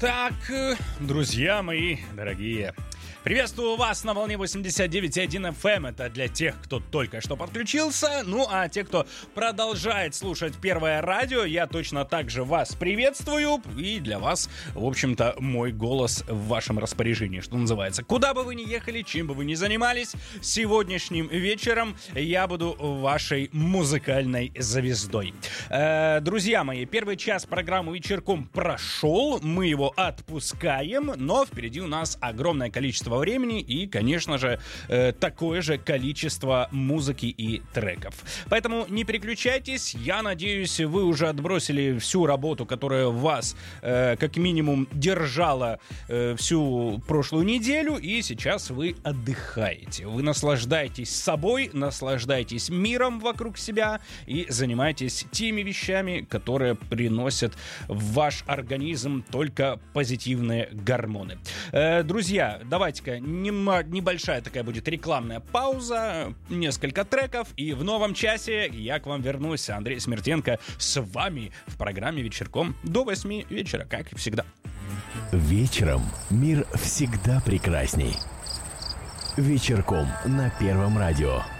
Так, друзья мои дорогие, приветствую вас на волне 89.1 FM. Это для тех, кто только что подключился. Ну, а те, кто продолжает слушать Первое радио, я точно так же вас приветствую. И для вас, в общем-то, мой голос в вашем распоряжении, что называется. Куда бы вы ни ехали, чем бы вы ни занимались, сегодняшним вечером я буду вашей музыкальной звездой. Друзья мои, первый час программы «Вечерком» прошел. Мы его отпускаем, но впереди у нас огромное количество времени и, конечно же, такое же количество музыки и треков. Поэтому не переключайтесь. Я надеюсь, вы уже отбросили всю работу, которая вас, как минимум, держала всю прошлую неделю, и сейчас вы отдыхаете. Вы наслаждаетесь собой, наслаждаетесь миром вокруг себя и занимаетесь теми вещами, которые приносят в ваш организм только позитивные гормоны. Друзья, давайте небольшая такая будет рекламная пауза, несколько треков, и в новом часе я к вам вернусь. Андрей Смертенко с вами в программе «Вечерком» до 8 вечера, как и всегда. Вечером мир всегда прекрасней. «Вечерком» на Первом радио.